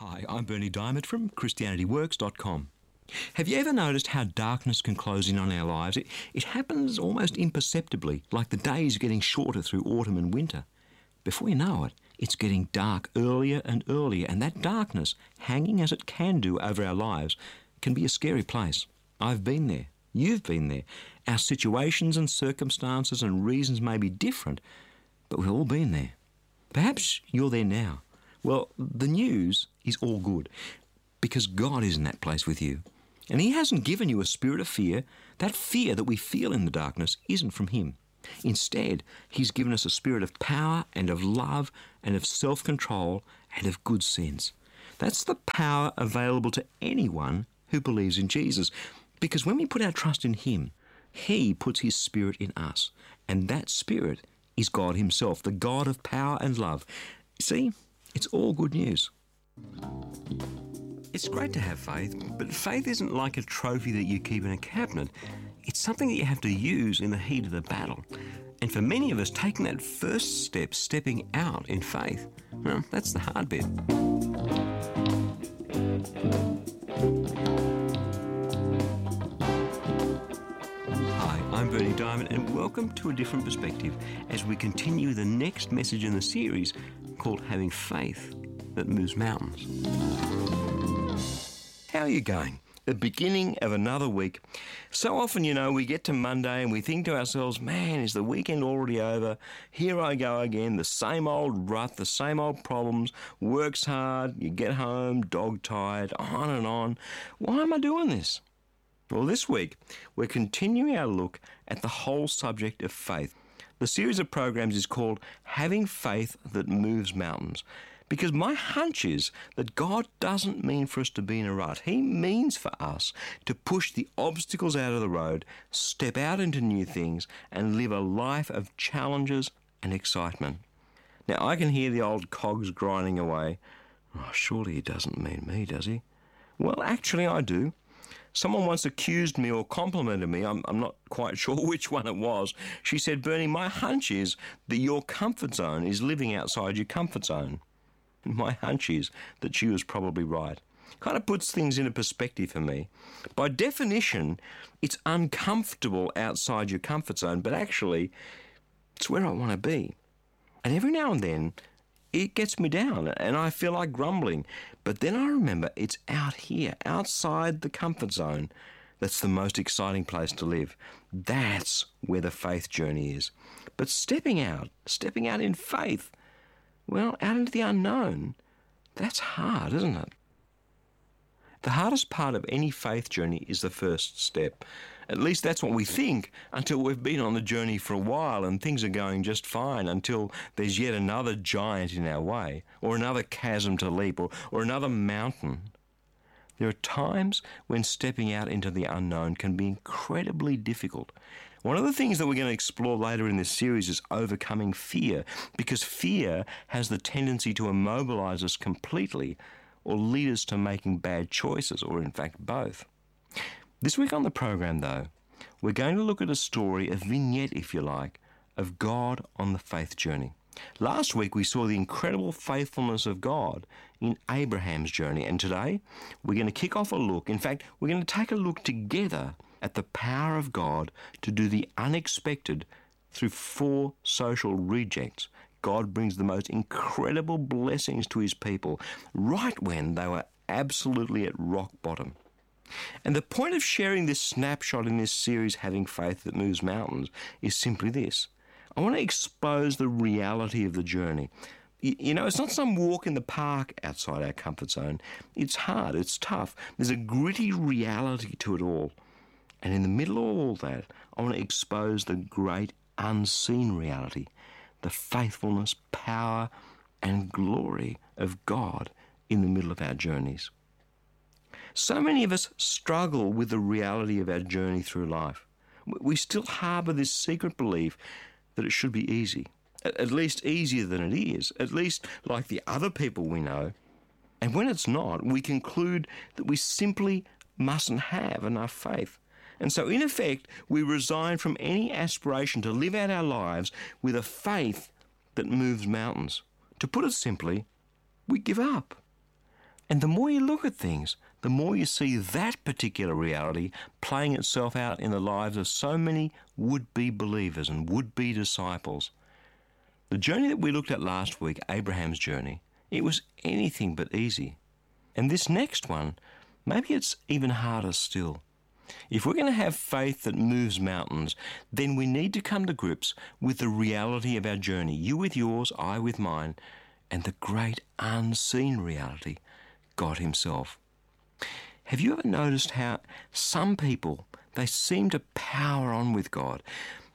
Hi, I'm Bernie Diamond from ChristianityWorks.com. Have you ever noticed how darkness can close in on our lives? It happens almost imperceptibly, like the days getting shorter through autumn and winter. Before you know it, it's getting dark earlier and earlier, and that darkness, hanging as it can do over our lives, can be a scary place. I've been there. You've been there. Our situations and circumstances and reasons may be different, but we've all been there. Perhaps you're there now. Well, the news is all good, because God is in that place with you. And He hasn't given you a spirit of fear. That fear that we feel in the darkness isn't from Him. Instead, He's given us a spirit of power and of love and of self-control and of good sense. That's the power available to anyone who believes in Jesus. Because when we put our trust in Him, He puts His Spirit in us. And that Spirit is God Himself, the God of power and love. See, it's all good news. It's great to have faith, but faith isn't like a trophy that you keep in a cabinet. It's something that you have to use in the heat of the battle. And for many of us, taking that first step, stepping out in faith, well, that's the hard bit. Hi, I'm Bernie Diamond, and welcome to A Different Perspective as we continue the next message in the series called Having Faith That Moves Mountains. How are you going? The beginning of another week. So often, we get to Monday and we think to ourselves, man, is the weekend already over? Here I go again, the same old rut, the same old problems, works hard, you get home, dog-tired, on and on. Why am I doing this? Well, this week, we're continuing our look at the whole subject of faith. The series of programs is called Having Faith That Moves Mountains. Because my hunch is that God doesn't mean for us to be in a rut. He means for us to push the obstacles out of the road, step out into new things, and live a life of challenges and excitement. Now, I can hear the old cogs grinding away. Oh, surely He doesn't mean me, does He? Well, actually, I do. Someone once accused me or complimented me, I'm not quite sure which one it was. She said, Bernie, my hunch is that your comfort zone is living outside your comfort zone. My hunch is that she was probably right. Kind of puts things into perspective for me. By definition, it's uncomfortable outside your comfort zone, but actually, it's where I want to be. And every now and then, it gets me down and I feel like grumbling. But then I remember it's out here, outside the comfort zone, that's the most exciting place to live. That's where the faith journey is. But stepping out in faith, well, out into the unknown, that's hard, isn't it? The hardest part of any faith journey is the first step. At least that's what we think until we've been on the journey for a while and things are going just fine, until there's yet another giant in our way, or another chasm to leap, or another mountain. There are times when stepping out into the unknown can be incredibly difficult. One of the things that we're going to explore later in this series is overcoming fear, because fear has the tendency to immobilize us completely or lead us to making bad choices, or in fact both. This week on the program, though, we're going to look at a story, a vignette, if you like, of God on the faith journey. Last week we saw the incredible faithfulness of God in Abraham's journey, and today we're going to kick off a look. In fact, we're going to take a look together at the power of God to do the unexpected through 4 social rejects. God brings the most incredible blessings to His people right when they were absolutely at rock bottom. And the point of sharing this snapshot in this series, Having Faith That Moves Mountains, is simply this. I want to expose the reality of the journey. It's not some walk in the park outside our comfort zone. It's hard, it's tough. There's a gritty reality to it all. And in the middle of all that, I want to expose the great unseen reality, the faithfulness, power, and glory of God in the middle of our journeys. So many of us struggle with the reality of our journey through life. We still harbour this secret belief that it should be easy, at least easier than it is, at least like the other people we know. And when it's not, we conclude that we simply mustn't have enough faith. And so, in effect, we resign from any aspiration to live out our lives with a faith that moves mountains. To put it simply, we give up. And the more you look at things, the more you see that particular reality playing itself out in the lives of so many would-be believers and would-be disciples. The journey that we looked at last week, Abraham's journey, it was anything but easy. And this next one, maybe it's even harder still. If we're going to have faith that moves mountains, then we need to come to grips with the reality of our journey, you with yours, I with mine, and the great unseen reality, God himself. Have you ever noticed how some people, they seem to power on with God?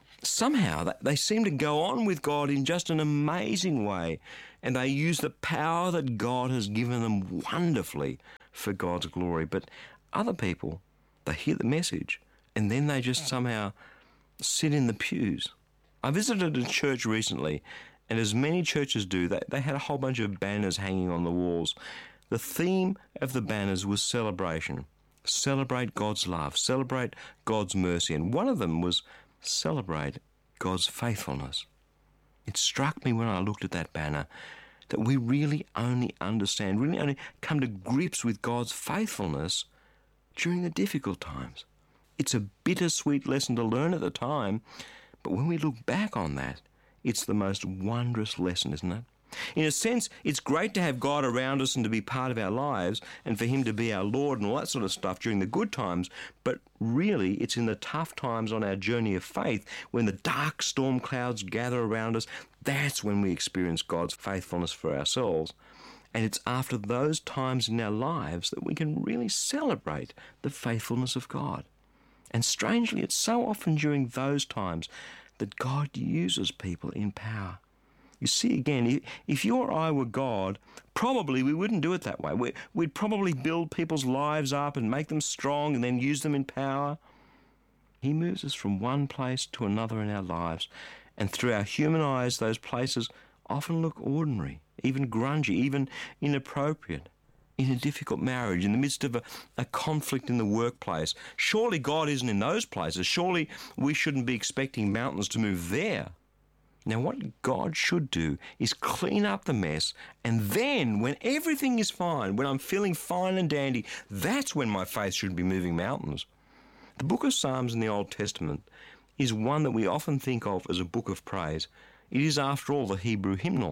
Somehow they seem to go on with God in just an amazing way, and they use the power that God has given them wonderfully for God's glory. But other people, they hear the message and then they just somehow sit in the pews. I visited a church recently, and as many churches do, they had a whole bunch of banners hanging on the walls. The theme of the banners was celebration. Celebrate God's love, celebrate God's mercy. And one of them was celebrate God's faithfulness. It struck me when I looked at that banner that we really only understand, really only come to grips with God's faithfulness during the difficult times. It's a bittersweet lesson to learn at the time, but when we look back on that, it's the most wondrous lesson, isn't it? In a sense, it's great to have God around us and to be part of our lives and for him to be our Lord and all that sort of stuff during the good times, but really it's in the tough times on our journey of faith, when the dark storm clouds gather around us, that's when we experience God's faithfulness for ourselves. And it's after those times in our lives that we can really celebrate the faithfulness of God. And strangely, it's so often during those times that God uses people in power. You see, again, if you or I were God, probably we wouldn't do it that way. We'd probably build people's lives up and make them strong and then use them in power. He moves us from one place to another in our lives, and through our human eyes, those places often look ordinary, even grungy, even inappropriate. In a difficult marriage, in the midst of a conflict in the workplace, surely God isn't in those places. Surely we shouldn't be expecting mountains to move there. Now, what God should do is clean up the mess, and then when everything is fine, when I'm feeling fine and dandy, that's when my faith should be moving mountains. The book of Psalms in the Old Testament is one that we often think of as a book of praise. It is, after all, the Hebrew hymnal.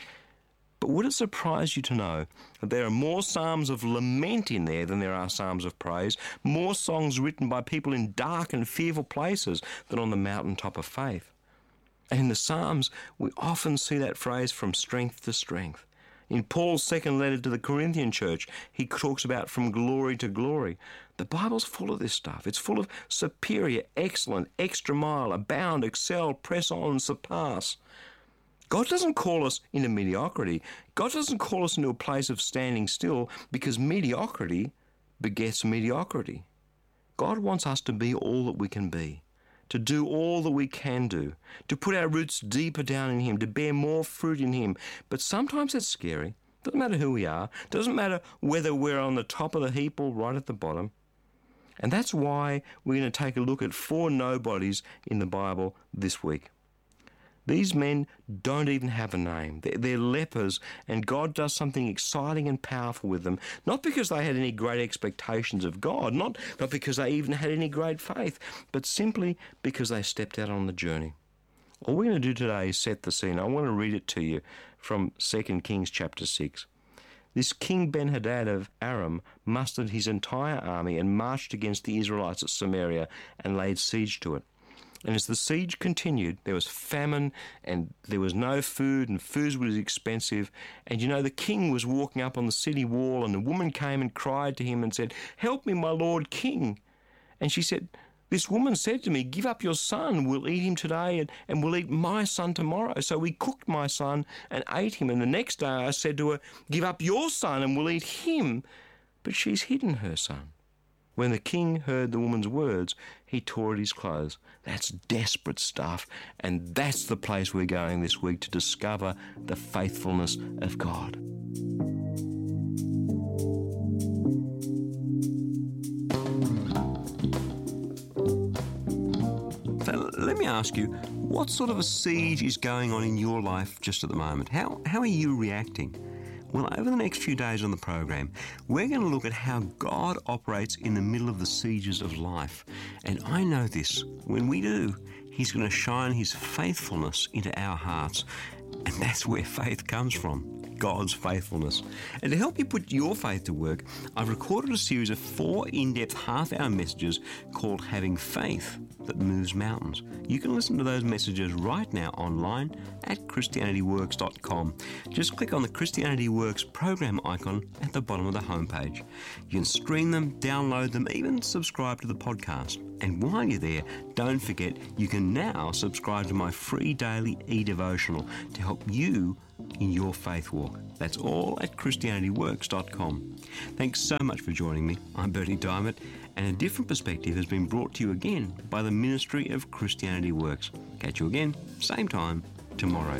But would it surprise you to know that there are more psalms of lament in there than there are psalms of praise, more songs written by people in dark and fearful places than on the mountaintop of faith? And in the Psalms, we often see that phrase from strength to strength. In Paul's second letter to the Corinthian church, he talks about from glory to glory. The Bible's full of this stuff. It's full of superior, excellent, extra mile, abound, excel, press on, surpass. God doesn't call us into mediocrity. God doesn't call us into a place of standing still, because mediocrity begets mediocrity. God wants us to be all that we can be, to do all that we can do, to put our roots deeper down in him, to bear more fruit in him. But sometimes it's scary. Doesn't matter who we are. Doesn't matter whether we're on the top of the heap or right at the bottom. And that's why we're going to take a look at 4 nobodies in the Bible this week. These men don't even have a name. They're lepers, and God does something exciting and powerful with them, not because they had any great expectations of God, not because they even had any great faith, but simply because they stepped out on the journey. All we're going to do today is set the scene. I want to read it to you from 2 Kings chapter 6. This King Ben-Hadad of Aram mustered his entire army and marched against the Israelites at Samaria and laid siege to it. And as the siege continued, there was famine and there was no food, and food was expensive. And the king was walking up on the city wall, and a woman came and cried to him and said, "Help me, my lord king." And she said, "This woman said to me, 'Give up your son, we'll eat him today and we'll eat my son tomorrow.' So we cooked my son and ate him. And the next day I said to her, 'Give up your son and we'll eat him.' But she's hidden her son." When the king heard the woman's words, he tore at his clothes. That's desperate stuff, and that's the place we're going this week to discover the faithfulness of God. So let me ask you, what sort of a siege is going on in your life just at the moment? How are you reacting? Well, over the next few days on the program, we're going to look at how God operates in the middle of the sieges of life. And I know this, when we do, He's going to shine His faithfulness into our hearts. And that's where faith comes from, God's faithfulness. And to help you put your faith to work, I've recorded a series of 4 in-depth half-hour messages called Having Faith That Moves Mountains. You can listen to those messages right now online at ChristianityWorks.com. Just click on the Christianity Works program icon at the bottom of the homepage. You can stream them, download them, even subscribe to the podcast. And while you're there, don't forget you can now subscribe to my free daily e-devotional to help you in your faith walk. That's all at ChristianityWorks.com. Thanks so much for joining me. I'm Bertie Diamond, and a different perspective has been brought to you again by the Ministry of Christianity Works. Catch you again, same time, tomorrow.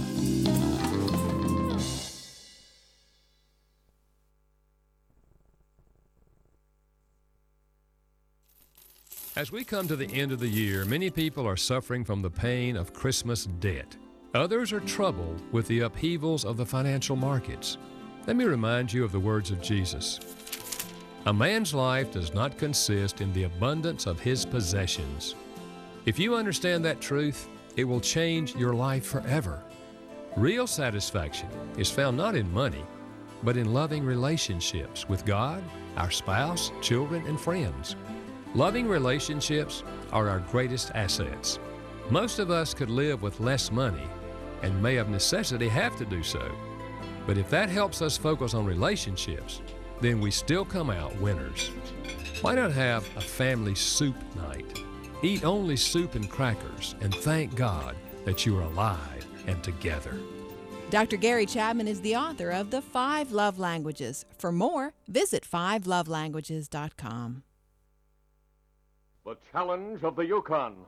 As we come to the end of the year, many people are suffering from the pain of Christmas debt. Others are troubled with the upheavals of the financial markets. Let me remind you of the words of Jesus. A man's life does not consist in the abundance of his possessions. If you understand that truth, it will change your life forever. Real satisfaction is found not in money, but in loving relationships with God, our spouse, children, and friends. Loving relationships are our greatest assets. Most of us could live with less money and may of necessity have to do so. But if that helps us focus on relationships, then we still come out winners. Why not have a family soup night? Eat only soup and crackers and thank God that you are alive and together. Dr. Gary Chapman is the author of The 5 Love Languages. For more, visit 5lovelanguages.com. The Challenge of the Yukon.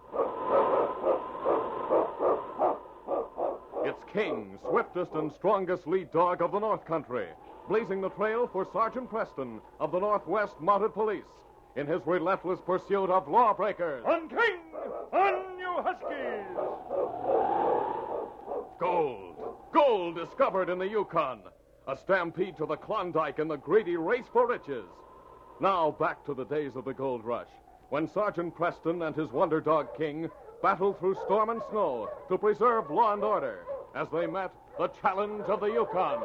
It's King, swiftest and strongest lead dog of the North Country, blazing the trail for Sergeant Preston of the Northwest Mounted Police in his relentless pursuit of lawbreakers. On King! On you Huskies! Gold! Gold discovered in the Yukon. A stampede to the Klondike in the greedy race for riches. Now back to the days of the gold rush, when Sergeant Preston and his wonder dog King battled through storm and snow to preserve law and order as they met the challenge of the Yukon.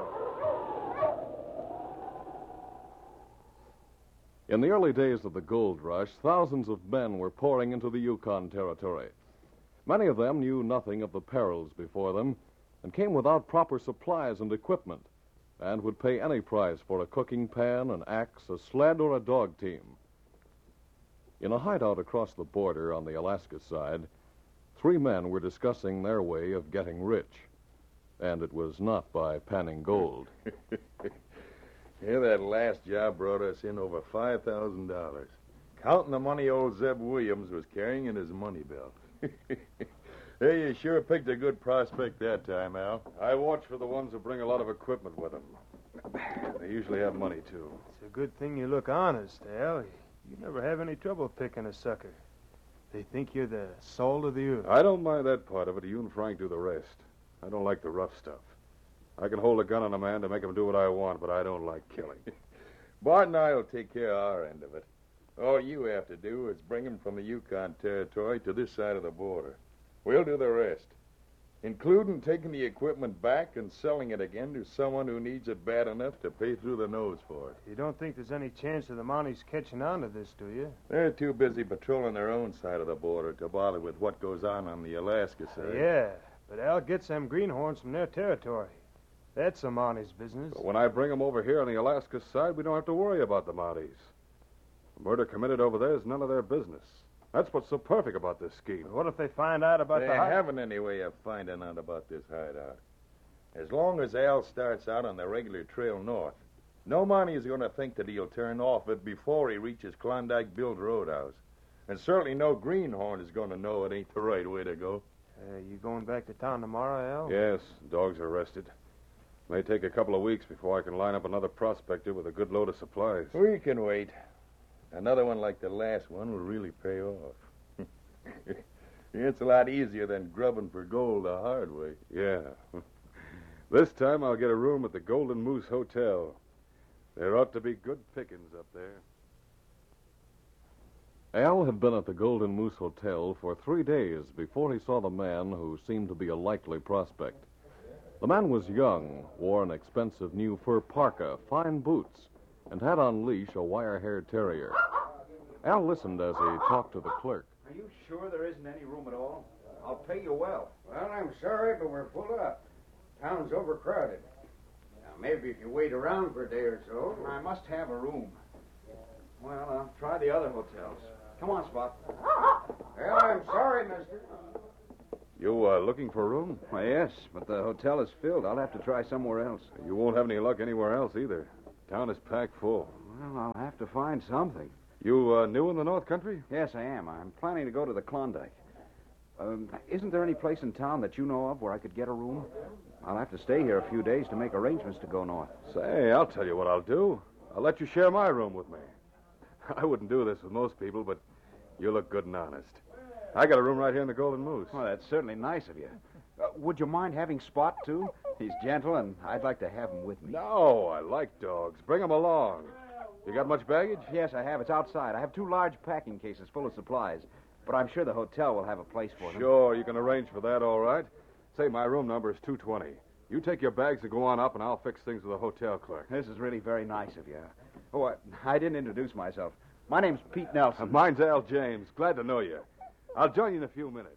In the early days of the gold rush, thousands of men were pouring into the Yukon Territory. Many of them knew nothing of the perils before them and came without proper supplies and equipment and would pay any price for a cooking pan, an axe, a sled, or a dog team. In a hideout across the border on the Alaska side, 3 men were discussing their way of getting rich. And it was not by panning gold. Yeah, that last job brought us in over $5,000. Counting the money old Zeb Williams was carrying in his money belt. Hey, you sure picked a good prospect that time, Al. I watch for the ones who bring a lot of equipment with them. They usually have money, too. It's a good thing you look honest, Al. You never have any trouble picking a sucker. They think you're the salt of the earth. I don't mind that part of it. You and Frank do the rest. I don't like the rough stuff. I can hold a gun on a man to make him do what I want, but I don't like killing. Bart and I will take care of our end of it. All you have to do is bring him from the Yukon Territory to this side of the border. We'll do the rest, including taking the equipment back and selling it again to someone who needs it bad enough to pay through the nose for it. You don't think there's any chance of the Mounties catching on to this, do you? They're too busy patrolling their own side of the border to bother with what goes on the Alaska side. Yeah, but Al gets them greenhorns from their territory. That's the Mounties' business. But when I bring them over here on the Alaska side, we don't have to worry about the Mounties. The murder committed over there is none of their business. That's what's so perfect about this scheme. What if they find out about They the haven't any way of finding out about this hideout. As long as Al starts out on the regular trail north, no Mountie is going to think that he'll turn off it before he reaches Klondike Bill's Roadhouse. And certainly no greenhorn is going to know it ain't the right way to go. You going back to town tomorrow, Al? Yes, dogs are rested. May take a couple of weeks before I can line up another prospector with a good load of supplies. We can wait. Another one like the last one will really pay off. It's a lot easier than grubbing for gold the hard way. Yeah. This time I'll get a room at the Golden Moose Hotel. There ought to be good pickings up there. Al had been at the Golden Moose Hotel for 3 days before he saw the man who seemed to be a likely prospect. The man was young, wore an expensive new fur parka, fine boots, and had on leash a wire-haired terrier. Al listened as he talked to the clerk. Are you sure there isn't any room at all? I'll pay you well. Well, I'm sorry, but we're full up. Town's overcrowded. Now, maybe if you wait around for a day or so. I must have a room. Well, I'll try the other hotels. Come on, Spot. Well, I'm sorry, mister. You looking for a room? Why, yes, but the hotel is filled. I'll have to try somewhere else. You won't have any luck anywhere else either. Town is packed full. Well, I'll have to find something. You new in the North Country? Yes, I am. I'm planning to go to the Klondike. Isn't there any place in town that you know of where I could get a room? I'll have to stay here a few days to make arrangements to go north. Say, I'll tell you what I'll do. I'll let you share my room with me. I wouldn't do this with most people, but you look good and honest. I got a room right here in the Golden Moose. Well, that's certainly nice of you. Would you mind having Spot, too? He's gentle, and I'd like to have him with me. No, I like dogs. Bring them along. You got much baggage? Yes, I have. It's outside. I have 2 large packing cases full of supplies. But I'm sure the hotel will have a place for them. Sure, you can arrange for that, all right. Say, my room number is 220. You take your bags and go on up, and I'll fix things with the hotel clerk. This is really very nice of you. Oh, I didn't introduce myself. My name's Pete Nelson. Mine's Al James. Glad to know you. I'll join you in a few minutes.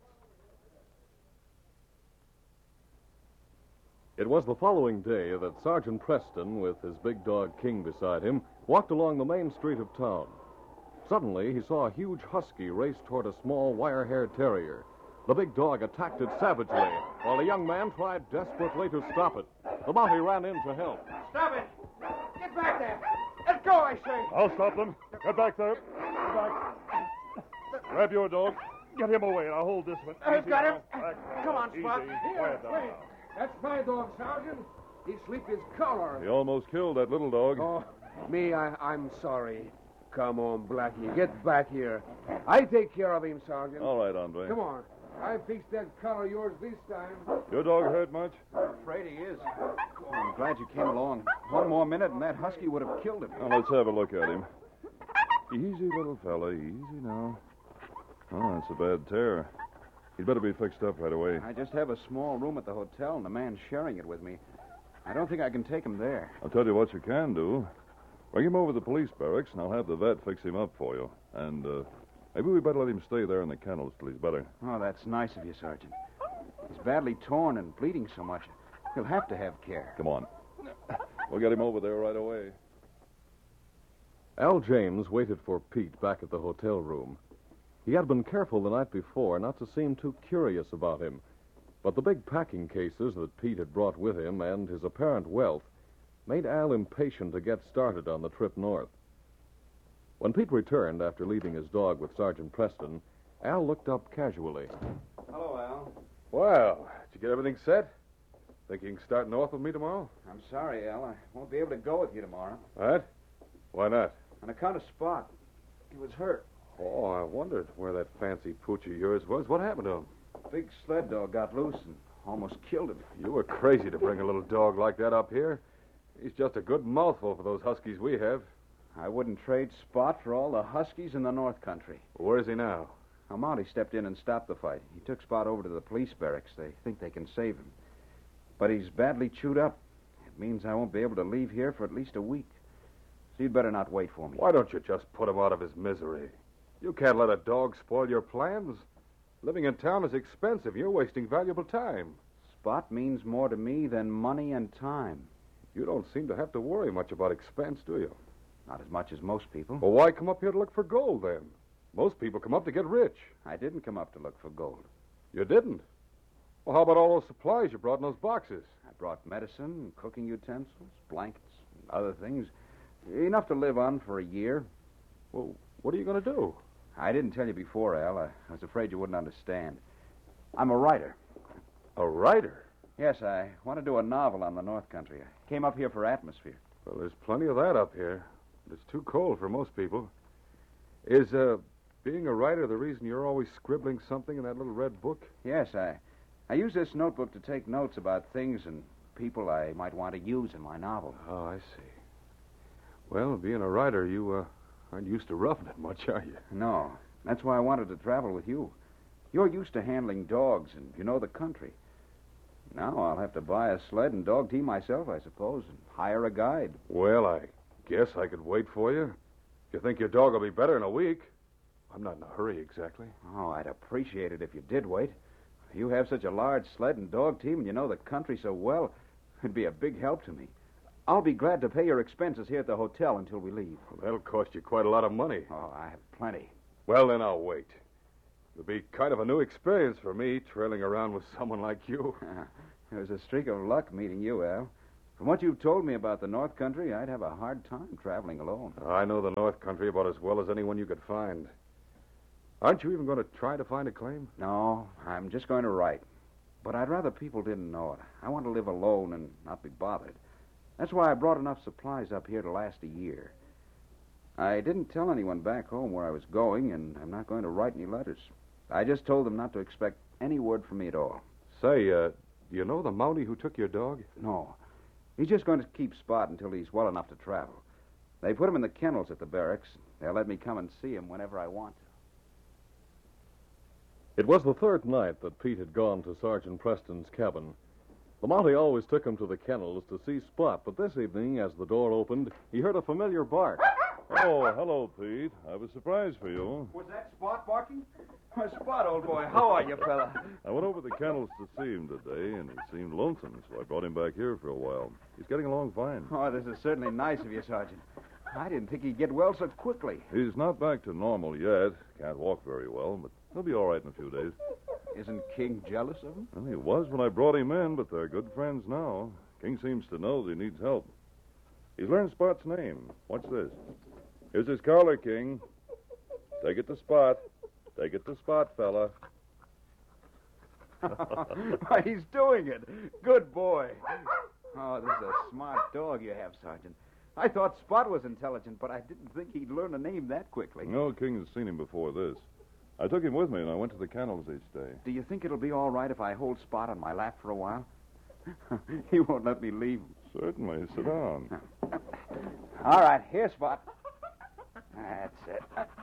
It was the following day that Sergeant Preston, with his big dog King beside him, walked along the main street of town. Suddenly, he saw a huge husky race toward a small wire-haired terrier. The big dog attacked it savagely, while the young man tried desperately to stop it. The Mountie ran in to help. Stop it! Get back there! Let go, I say! I'll stop them. Get back there. Get back. Grab your dog. Get him away, and I'll hold this one. I've got him. Back. Come on, Spot. Easy. Quiet down now. That's my dog, Sergeant. He sleep his collar. You almost killed that little dog. Oh, me, I'm sorry. Come on, Blackie. Get back here. I take care of him, Sergeant. All right, Andre. Come on. I fixed that collar of yours this time. Your dog hurt much? I'm afraid he is. I'm glad you came along. One more minute and that husky would have killed him. Now, let's have a look at him. Easy, little fella. Easy now. Oh, that's a bad tear. He'd better be fixed up right away. I just have a small room at the hotel, and the man's sharing it with me. I don't think I can take him there. I'll tell you what you can do. Bring him over to the police barracks, and I'll have the vet fix him up for you. And maybe we better let him stay there in the kennels till he's better. Oh, that's nice of you, Sergeant. He's badly torn and bleeding so much. He'll have to have care. Come on. We'll get him over there right away. Al James waited for Pete back at the hotel room. He had been careful the night before not to seem too curious about him, but the big packing cases that Pete had brought with him and his apparent wealth made Al impatient to get started on the trip north. When Pete returned after leaving his dog with Sergeant Preston, Al looked up casually. Hello, Al. Well, did you get everything set? Think you can start north with me tomorrow? I'm sorry, Al. I won't be able to go with you tomorrow. What? Why not? On account of Spot. He was hurt. Oh, I wondered where that fancy pooch of yours was. What happened to him? Big sled dog got loose and almost killed him. You were crazy to bring a little dog like that up here. He's just a good mouthful for those huskies we have. I wouldn't trade Spot for all the huskies in the North Country. Where is he now? A Mountie stepped in and stopped the fight. He took Spot over to the police barracks. They think they can save him. But he's badly chewed up. It means I won't be able to leave here for at least a week. So you'd better not wait for me. Why don't you just put him out of his misery? You can't let a dog spoil your plans. Living in town is expensive. You're wasting valuable time. Spot means more to me than money and time. You don't seem to have to worry much about expense, do you? Not as much as most people. Well, why come up here to look for gold, then? Most people come up to get rich. I didn't come up to look for gold. You didn't? Well, how about all those supplies you brought in those boxes? I brought medicine, cooking utensils, blankets, and other things. Enough to live on for a year. Well, what are you going to do? I didn't tell you before, Al. I was afraid you wouldn't understand. I'm a writer. A writer? Yes, I want to do a novel on the North Country. I came up here for atmosphere. Well, there's plenty of that up here. It's too cold for most people. Is being a writer the reason you're always scribbling something in that little red book? Yes, I use this notebook to take notes about things and people I might want to use in my novel. Oh, I see. Well, being a writer, you aren't used to roughing it much, are you? No. That's why I wanted to travel with you. You're used to handling dogs, and you know the country. Now I'll have to buy a sled and dog team myself, I suppose, and hire a guide. Well, I guess I could wait for you. If you think your dog will be better in a week. I'm not in a hurry, exactly. Oh, I'd appreciate it if you did wait. You have such a large sled and dog team, and you know the country so well. It'd be a big help to me. I'll be glad to pay your expenses here at the hotel until we leave. Well, that'll cost you quite a lot of money. Oh, I have plenty. Well, then I'll wait. It'll be kind of a new experience for me, trailing around with someone like you. It was a streak of luck meeting you, Al. From what you've told me about the North Country, I'd have a hard time traveling alone. I know the North Country about as well as anyone you could find. Aren't you even going to try to find a claim? No, I'm just going to write. But I'd rather people didn't know it. I want to live alone and not be bothered. That's why I brought enough supplies up here to last a year. I didn't tell anyone back home where I was going, and I'm not going to write any letters. I just told them not to expect any word from me at all. Say, do you know the Mountie who took your dog? No. He's just going to keep Spot until he's well enough to travel. They put him in the kennels at the barracks. They'll let me come and see him whenever I want to. It was the third night that Pete had gone to Sergeant Preston's cabin. The Mountie always took him to the kennels to see Spot, but this evening, as the door opened, he heard a familiar bark. Oh, hello, Pete. I have a surprise for you. Was that Spot barking? Spot, old boy, how are you, fella? I went over to the kennels to see him today, and he seemed lonesome, so I brought him back here for a while. He's getting along fine. Oh, this is certainly nice of you, Sergeant. I didn't think he'd get well so quickly. He's not back to normal yet. Can't walk very well, but he'll be all right in a few days. Isn't King jealous of him? Well, he was when I brought him in, but they're good friends now. King seems to know that he needs help. He's learned Spot's name. Watch this. Here's his collar, King. Take it to Spot. Take it to Spot, fella. He's doing it. Good boy. Oh, this is a smart dog you have, Sergeant. I thought Spot was intelligent, but I didn't think he'd learn a name that quickly. No, King has seen him before this. I took him with me, and I went to the kennels each day. Do you think it'll be all right if I hold Spot on my lap for a while? He won't let me leave him. Certainly. Sit down. All right, here, Spot. That's it.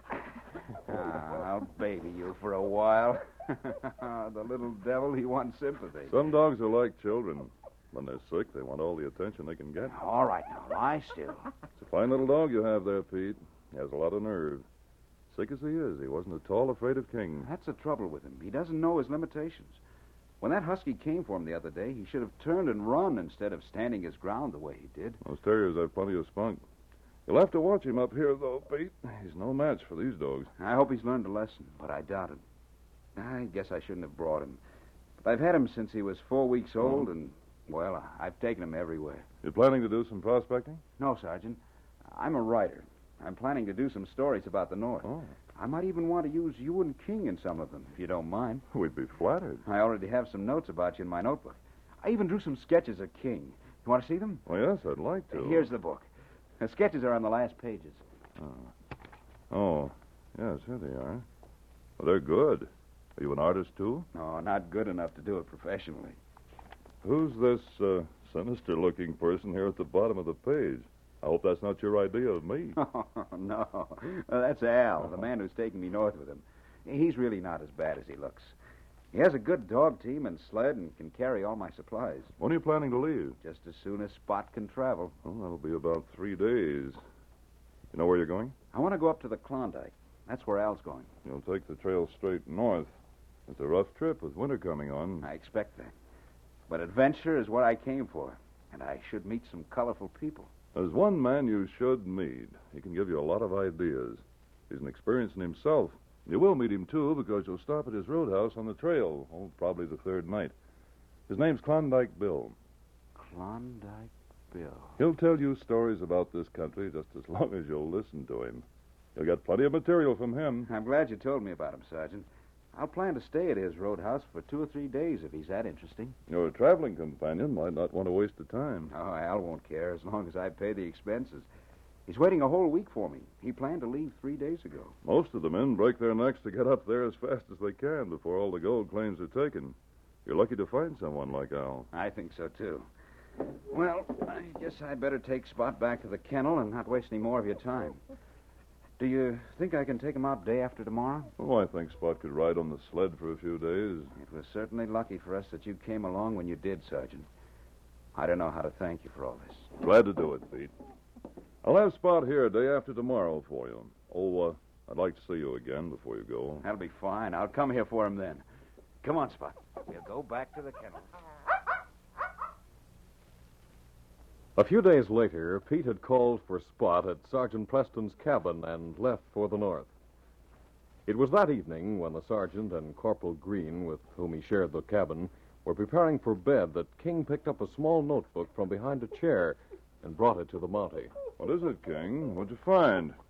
I'll baby you for a while. The little devil, he wants sympathy. Some dogs are like children. When they're sick, they want all the attention they can get. All right, now, lie still. It's a fine little dog you have there, Pete. He has a lot of nerve. Sick as he is, he wasn't at all afraid of King. That's the trouble with him. He doesn't know his limitations. When that husky came for him the other day, he should have turned and run instead of standing his ground the way he did. Those terriers have plenty of spunk. You'll have to watch him up here, though, Pete. He's no match for these dogs. I hope he's learned a lesson, but I doubt it. I guess I shouldn't have brought him. But I've had him since he was 4 weeks old, and, well, I've taken him everywhere. You're planning to do some prospecting? No, Sergeant. I'm a writer. I'm planning to do some stories about the North. Oh. I might even want to use you and King in some of them, if you don't mind. We'd be flattered. I already have some notes about you in my notebook. I even drew some sketches of King. You want to see them? Well, yes, I'd like to. Here's the book. The sketches are on the last pages. Oh, yes, here they are. Well, they're good. Are you an artist, too? No, not good enough to do it professionally. Who's this sinister-looking person here at the bottom of the page? I hope that's not your idea of me. Oh, no. That's Al, the man who's taking me north with him. He's really not as bad as he looks. He has a good dog team and sled and can carry all my supplies. When are you planning to leave? Just as soon as Spot can travel. Oh, that'll be about 3 days. You know where you're going? I want to go up to the Klondike. That's where Al's going. You'll take the trail straight north. It's a rough trip with winter coming on. I expect that. But adventure is what I came for, and I should meet some colorful people. There's one man you should meet. He can give you a lot of ideas. He's an experienced in himself. You will meet him, too, because you'll stop at his roadhouse on the trail, probably the third night. His name's Klondike Bill. Klondike Bill. He'll tell you stories about this country just as long as you'll listen to him. You'll get plenty of material from him. I'm glad you told me about him, Sergeant. I'll plan to stay at his roadhouse for 2 or 3 days if he's that interesting. Your traveling companion might not want to waste the time. Oh, Al won't care as long as I pay the expenses. He's waiting a whole week for me. He planned to leave 3 days ago. Most of the men break their necks to get up there as fast as they can before all the gold claims are taken. You're lucky to find someone like Al. I think so, too. Well, I guess I'd better take Spot back to the kennel and not waste any more of your time. Do you think I can take him out day after tomorrow? Oh, I think Spot could ride on the sled for a few days. It was certainly lucky for us that you came along when you did, Sergeant. I don't know how to thank you for all this. Glad to do it, Pete. I'll have Spot here day after tomorrow for you. Oh, I'd like to see you again before you go. That'll be fine. I'll come here for him then. Come on, Spot. We'll go back to the kennel. A few days later, Pete had called for Spot at Sergeant Preston's cabin and left for the north. It was that evening when the sergeant and Corporal Green, with whom he shared the cabin, were preparing for bed that King picked up a small notebook from behind a chair and brought it to the Mountie. What is it, King? What'd you find?